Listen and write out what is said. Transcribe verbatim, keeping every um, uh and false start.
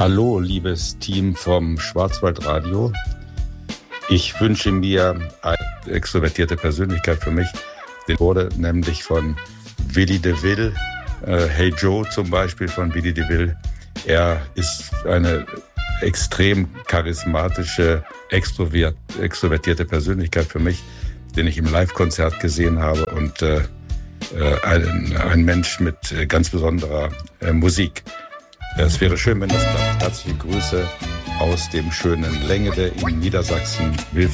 Hallo, liebes Team vom Schwarzwaldradio. Ich wünsche mir eine extrovertierte Persönlichkeit für mich. Die wurde nämlich von Willy DeVille, äh, Hey Joe zum Beispiel von Willy DeVille. Er ist eine extrem charismatische, extrovert, extrovertierte Persönlichkeit für mich, den ich im Live-Konzert gesehen habe und äh, ein, ein Mensch mit ganz besonderer äh, Musik. Es wäre schön, wenn das klappt. Herzliche Grüße aus dem schönen Längede in Niedersachsen.